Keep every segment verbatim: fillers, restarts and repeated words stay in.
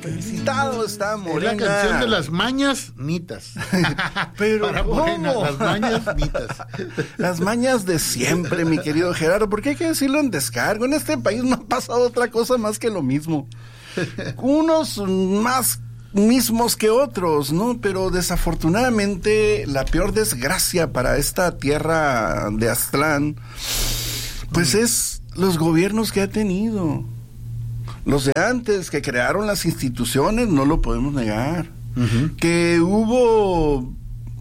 felicitado está Morena. Es la canción de las mañas nitas. Pero Para ¿cómo? Morena, las mañas nitas. Las mañas de siempre, mi querido Gerardo, porque hay que decirlo en descargo. En este país no ha pasado otra cosa más que lo mismo. Unos más mismos que otros, ¿no? Pero desafortunadamente la peor desgracia para esta tierra de Aztlán, pues mm. es los gobiernos que ha tenido. Los de antes, que crearon las instituciones, no lo podemos negar. Uh-huh. Que hubo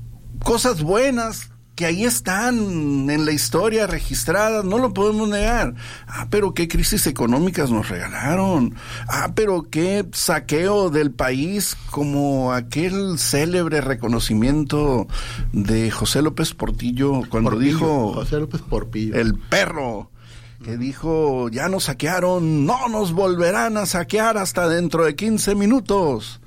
cosas buenas que ahí están en la historia registradas, no lo podemos negar. Ah, pero qué crisis económicas nos regalaron. Ah, pero qué saqueo del país, como aquel célebre reconocimiento de José López Portillo cuando Porpillo, dijo... José López Porpillo. El perro. Que dijo, ya nos saquearon, no nos volverán a saquear hasta dentro de quince minutos.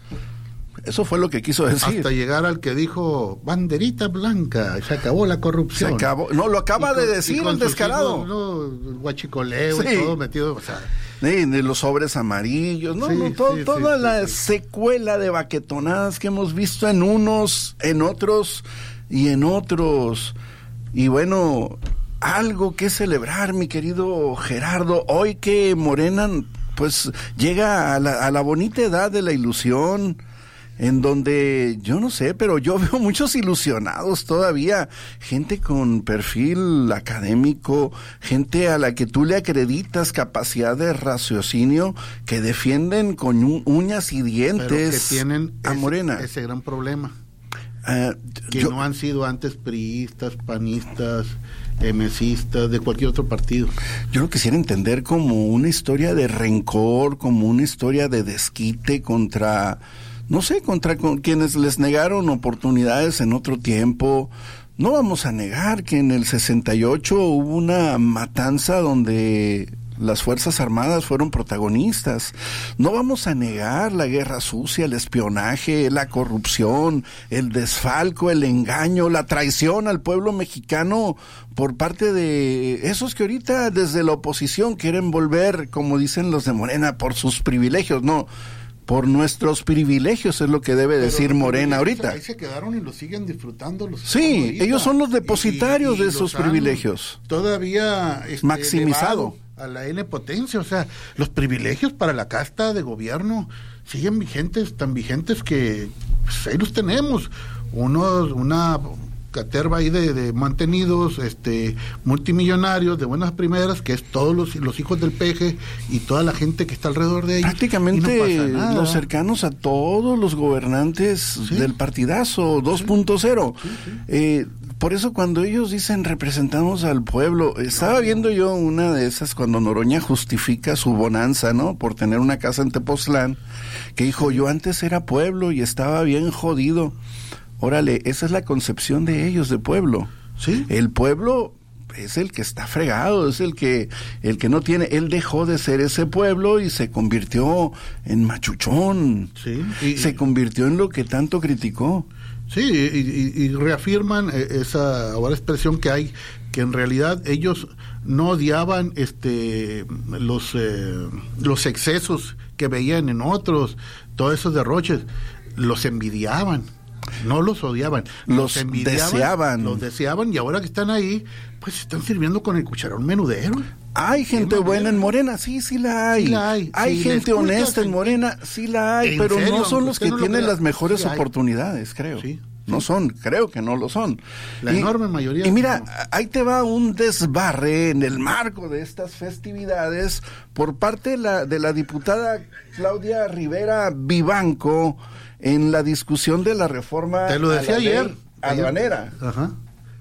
Eso fue lo que quiso decir. Hasta llegar al que dijo, banderita blanca, se acabó la corrupción. Se acabó, no, lo acaba con, de decir el descarado. Hijos, no, el guachicoleo sí. y todo metido, o sea. Sí, de los sobres amarillos, no, sí, no todo, sí, toda sí, la sí, sí. secuela de baquetonadas que hemos visto en unos, en otros y en otros. Y bueno, algo que celebrar, mi querido Gerardo, hoy que Morena pues llega a la, a la bonita edad de la ilusión, en donde, yo no sé, pero yo veo muchos ilusionados todavía, gente con perfil académico, gente a la que tú le acreditas capacidad de raciocinio, que defienden con uñas y dientes pero que tienen a ese, Morena. Ese gran problema. Uh, que yo, no han sido antes priistas, panistas, emesistas, de cualquier otro partido. Yo lo quisiera entender como una historia de rencor, como una historia de desquite contra, no sé, contra con quienes les negaron oportunidades en otro tiempo. No vamos a negar que en el sesenta y ocho hubo una matanza donde las Fuerzas Armadas fueron protagonistas. No vamos a negar la guerra sucia, el espionaje, la corrupción, el desfalco, el engaño, la traición al pueblo mexicano por parte de esos que ahorita desde la oposición quieren volver, como dicen los de Morena, por sus privilegios. No, por nuestros privilegios es lo que debe pero, decir Morena ahorita. Ahí se quedaron y lo siguen disfrutando. Los sí, ellos son los depositarios y, y, y de esos privilegios. Todavía este, maximizado a la N potencia, o sea, los privilegios para la casta de gobierno siguen vigentes, tan vigentes que pues, ahí los tenemos. Unos, una caterva ahí de, de mantenidos, este, multimillonarios, de buenas primeras, que es todos los, los hijos del peje y toda la gente que está alrededor de ellos. Prácticamente no los cercanos a todos los gobernantes ¿sí? del partidazo dos punto cero. Sí, sí, sí. Eh, por eso cuando ellos dicen representamos al pueblo, estaba no, viendo yo una de esas cuando Noroña justifica su bonanza, ¿no? Por tener una casa en Tepoztlán, que dijo, yo antes era pueblo y estaba bien jodido. Órale, esa es la concepción de ellos de pueblo. ¿Sí? El pueblo es el que está fregado, es el que el que no tiene, él dejó de ser ese pueblo y se convirtió en machuchón. Sí. Y, se convirtió en lo que tanto criticó. Sí, y, y, y reafirman esa ahora expresión que hay, que en realidad ellos no odiaban este los eh, los excesos que veían en otros, todos esos derroches, los envidiaban. No los odiaban, los, los deseaban. Los deseaban y ahora que están ahí, pues están sirviendo con el cucharón menudero. Hay gente buena en Morena, sí, sí la hay. Sí la hay. Hay sí, gente honesta en Morena, sí la hay, pero serio, no son los que no tienen las mejores sí oportunidades, creo. Sí. No son, creo que no lo son. La y, enorme mayoría. Y mira, no. ahí te va un desbarre en el marco de estas festividades por parte de la, de la diputada Claudia Rivera Vivanco en la discusión de la reforma te lo decía ayer aduanera. Ajá.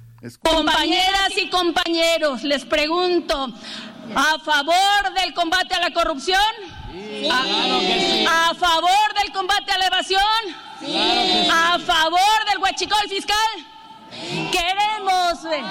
Compañeras y compañeros, les pregunto, ¿a favor del combate a la corrupción? Sí, ¿A, claro que sí. ¿A favor del combate a la evasión? Sí. Claro que sí. ¿A favor del huachicol fiscal? Queremos ver,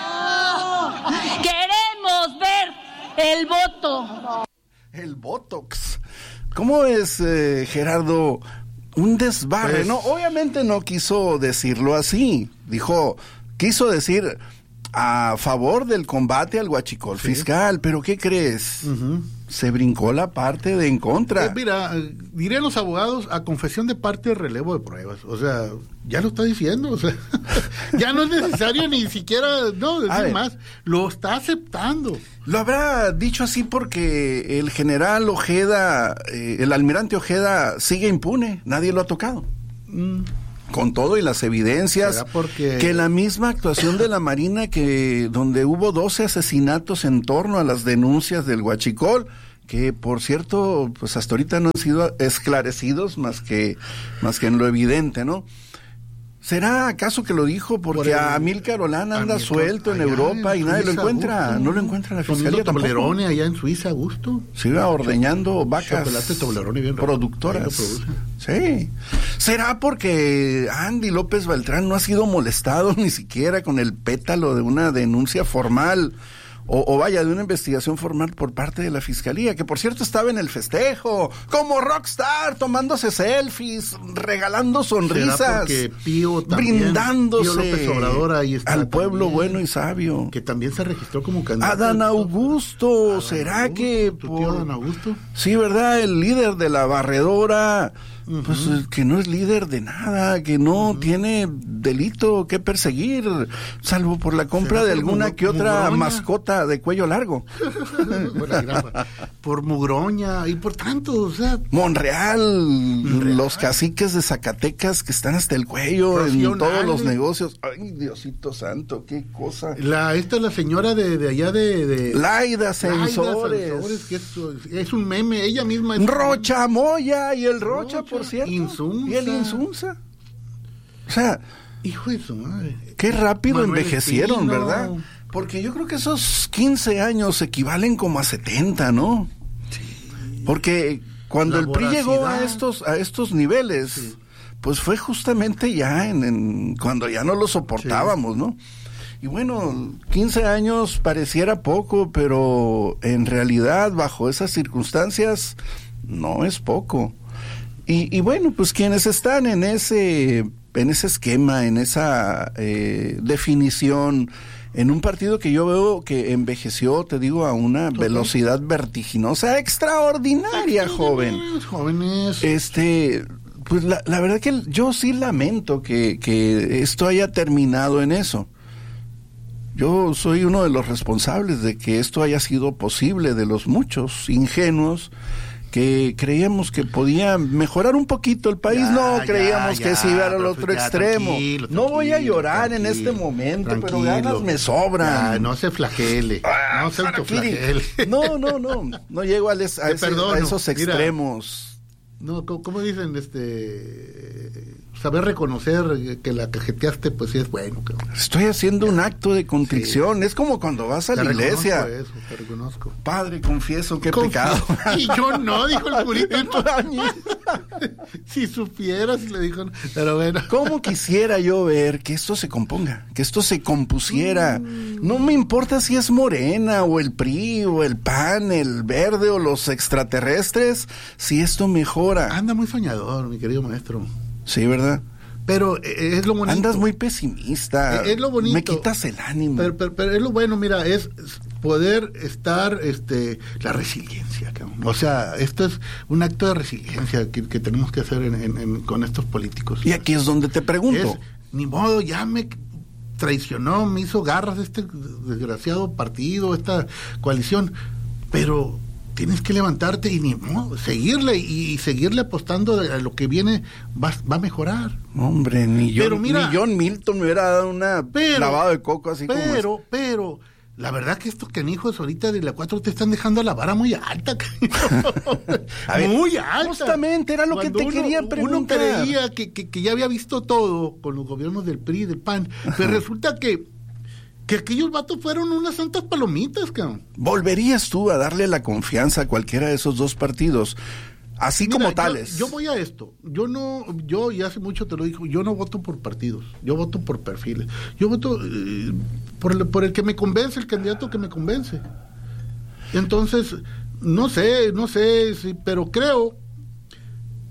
queremos ver el voto. El botox. ¿Cómo es, eh, Gerardo? Un desbarre, pues, ¿no? Obviamente no quiso decirlo así. Dijo, quiso decir a favor del combate al huachicol sí. fiscal, pero ¿qué crees? Uh-huh. Se brincó la parte de en contra. Eh, mira, dirían los abogados, a confesión de parte, relevo de pruebas. O sea, ya lo está diciendo. O sea, ya no es necesario ni siquiera, no, decir más. Lo está aceptando. Lo habrá dicho así porque el general Ojeda, eh, el almirante Ojeda sigue impune. Nadie lo ha tocado. Mm. Con todo y las evidencias, porque... que la misma actuación de la Marina, que donde hubo doce asesinatos en torno a las denuncias del Huachicol, que por cierto, pues hasta ahorita no han sido esclarecidos más que, más que en lo evidente, ¿no? ¿Será acaso que lo dijo porque Por el, a Amílcar Olán anda Amílcar, suelto en Europa en y nadie lo encuentra? Gusto, no lo encuentra la fiscalía tampoco. Toblerone allá en Suiza, a gusto. Se iba ordeñando vacas Chocolate Toblerone bien productoras. Sí. ¿Será porque Andy López Beltrán no ha sido molestado ni siquiera con el pétalo de una denuncia formal? O, o vaya, de una investigación formal por parte de la fiscalía, que por cierto estaba en el festejo, como rockstar, tomándose selfies, regalando sonrisas, Pío también, brindándose Pío López Obrador ahí está al pueblo también, bueno y sabio. Que también se registró como candidato. Adán Augusto, Adán ¿será Augusto, que tu por... tío Adán Augusto? Sí, ¿verdad? El líder de la barredora... Pues uh-huh. que no es líder de nada, que no uh-huh. tiene delito que perseguir, salvo por la compra de alguna que otra mugroña? Mascota de cuello largo. Por mugroña y por tanto, o sea... Monreal, Monreal, los caciques de Zacatecas que están hasta el cuello Racional. En todos los negocios. Ay, Diosito santo, qué cosa. La, esta es la señora de, de allá de... de... Laida Sensores. Laida Sensores, que es, es un meme, ella misma... Es Rocha un... Moya y el Rocha, Rocha. Por cierto, Insunza. y el Insunza. O sea, hijo de su madre. Qué rápido Manuel envejecieron, Espino. ¿verdad? Porque yo creo que esos quince años equivalen como a setenta, ¿no? Sí. Porque cuando La el P R I voracidad. llegó a estos a estos niveles, sí. pues fue justamente ya en, en cuando ya no lo soportábamos, sí. ¿no? Y bueno, quince años pareciera poco, pero en realidad bajo esas circunstancias no es poco. Y, y bueno, pues quienes están en ese en ese esquema, en esa eh, definición, en un partido que yo veo que envejeció, te digo, a una okay. velocidad vertiginosa, extraordinaria, Aquí, joven. Jóvenes. Este, pues la, la verdad que yo sí lamento que, que esto haya terminado en eso. Yo soy uno de los responsables de que esto haya sido posible, de los muchos ingenuos que creíamos que podía mejorar un poquito el país, ya, no creíamos ya, que ya, se iba al otro extremo. Tranquilo, tranquilo, no voy a llorar en este momento, pero ganas me sobran. Ya, no se flagele, ah, no se autoflagele. No, no, no, no llego a, les, a, ese, a esos extremos. Mira, no, ¿cómo dicen? Este... saber reconocer que la cajeteaste, pues sí es bueno. Que... Estoy haciendo ya. un acto de contrición. Sí. Es como cuando vas a te la iglesia. Eso, te reconozco. Padre, confieso que he Confieso. pecado. Y yo no, dijo el curita. Si supieras, le dijo. Pero bueno. ¿Cómo quisiera yo ver que esto se componga? Que esto se compusiera. Mm. No me importa si es Morena, o el P R I, o el P A N, el Verde, o los extraterrestres. Si esto mejora. Anda muy soñador, mi querido maestro. Sí, ¿verdad? Pero eh, es lo bonito. Andas muy pesimista. Eh, es lo bonito. Me quitas el ánimo. Pero, pero, pero es lo bueno, mira, es poder estar, este, la resiliencia, cabrón. O sea, esto es un acto de resiliencia que, que tenemos que hacer en, en, en, con estos políticos. Y aquí es donde te pregunto. Es, ni modo, ya me traicionó, me hizo garras este desgraciado partido, esta coalición, pero... tienes que levantarte y ni modo, seguirle y, y seguirle apostando a lo que viene, va, va a mejorar. Hombre, ni John, pero mira, ni John Milton me hubiera dado una pero, lavado de coco así pero, como Pero, pero, la verdad que estos canijos ahorita de la cuatro te están dejando la vara muy alta. A ver, muy alta. Justamente era lo Cuando que te uno, quería preguntar. Uno creía que, que, que ya había visto todo con los gobiernos del P R I y del P A N, pero resulta que que aquellos vatos fueron unas santas palomitas, cabrón. ¿Volverías tú a darle la confianza a cualquiera de esos dos partidos? Así Mira, como tales. Yo, yo voy a esto. Yo no, yo y hace mucho te lo digo, yo no voto por partidos, yo voto por perfiles. Yo voto eh, por, el, por el que me convence, el candidato que me convence. Entonces, no sé, no sé, sí, pero creo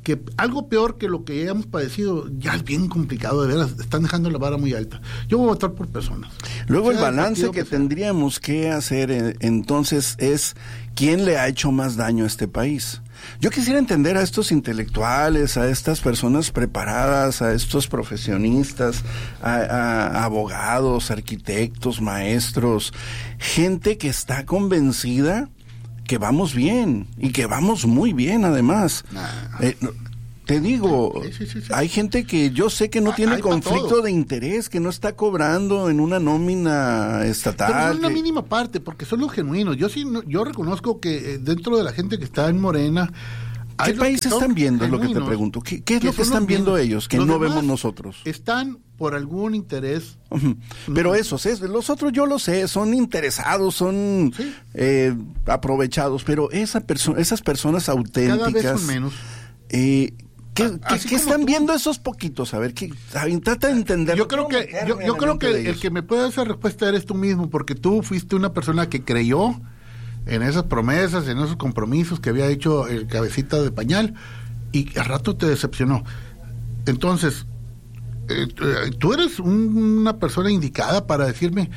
que algo peor que lo que hemos padecido ya es bien complicado, de veras, están dejando la vara muy alta. Yo voy a votar por personas. Luego O sea, el balance el que, que tendríamos que hacer eh, entonces es quién le ha hecho más daño a este país. Yo quisiera entender a estos intelectuales, a estas personas preparadas, a estos profesionistas, a, a abogados, arquitectos, maestros, gente que está convencida que vamos bien y que vamos muy bien además. Nah. Eh, no, te digo, Sí, sí, sí, sí. hay gente que yo sé que no Ah, tiene hay pa' conflicto todo. de interés, que no está cobrando en una nómina estatal. Pero es una que- mínima parte, porque son los genuinos. Yo sí, no- yo reconozco que eh, dentro de la gente que está en Morena, ¿Qué hay los país que son están viendo? Es lo que te genuinos, pregunto. ¿Qué, qué es lo que son están los viendo menos. ellos que Los no demás vemos nosotros? Están por algún interés. Ujú. Pero esos, es, los otros yo lo sé, son interesados, son Sí. eh, aprovechados, pero esa perso- esas personas Cada auténticas... vez son menos. eh, ¿Qué, A- qué- así qué como están tú. viendo esos poquitos? A ver, ¿qué, a ver, trata de entender. Yo creo que yo, yo creo que el que me puede dar esa respuesta eres tú mismo, porque tú fuiste una persona que creyó en esas promesas, en esos compromisos que había hecho el cabecita de pañal, y al rato te decepcionó. Entonces, eh, eh, tú eres un- una persona indicada para decirme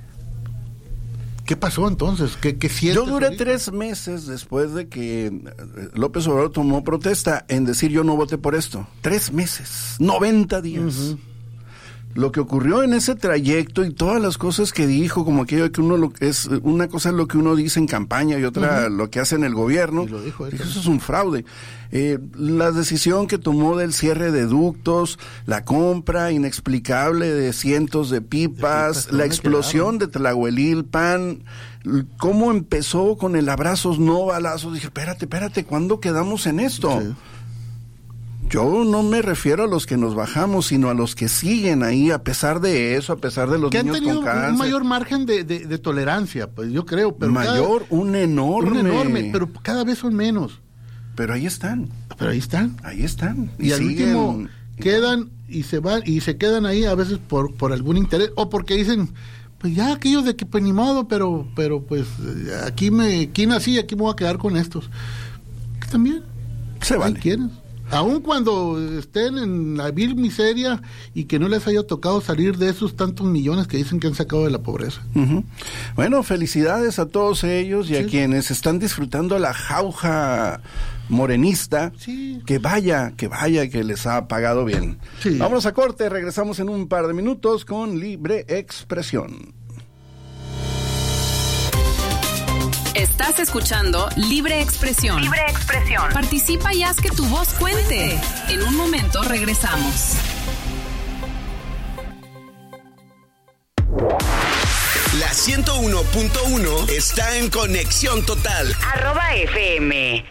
qué pasó entonces, qué, qué sientes. Yo duré ahorita? tres meses después de que eh, López Obrador tomó protesta en decir yo no voté por esto. Tres meses, noventa días. Ujú. Lo que ocurrió en ese trayecto y todas las cosas que dijo, como aquello que uno lo, es una cosa es lo que uno dice en campaña y otra Ujú. lo que hace en el gobierno. Y lo dijo él Dijo, también. eso es un fraude. Eh, la decisión que tomó del cierre de ductos, la compra inexplicable de cientos de pipas, pipas, la ¿dónde explosión de Tlahuelilpan, l- cómo empezó con el abrazos no balazos. Dije, espérate, espérate, ¿cuándo quedamos en esto? Sí. Yo no me refiero a los que nos bajamos, sino a los que siguen ahí, a pesar de eso, a pesar de los Que han niños tenido con cáncer. un mayor margen de, de- de tolerancia, pues yo creo. Pero cada- Mayor, un enorme. un enorme, pero cada vez son menos. Pero ahí están, Pero ahí están. ahí están. Y, al siguen- último quedan y se van y se quedan ahí a veces por por algún interés o porque dicen pues ya aquellos de que pues ni modo, pero pero pues eh, aquí me aquí nací, aquí me voy a quedar con estos. Que también Se ahí vale. quieres. Aun cuando estén en la vil miseria y que no les haya tocado salir de esos tantos millones que dicen que han sacado de la pobreza. Ujú. Bueno, felicidades a todos ellos y a Sí. quienes están disfrutando la jauja morenista. Sí. Que vaya, que vaya, que les ha pagado bien. Sí. Vámonos a corte, regresamos en un par de minutos con Libre Expresión. Estás escuchando Libre Expresión. Libre expresión. Participa y haz que tu voz cuente. En un momento regresamos. La ciento uno punto uno está en conexión total. Arroba F M.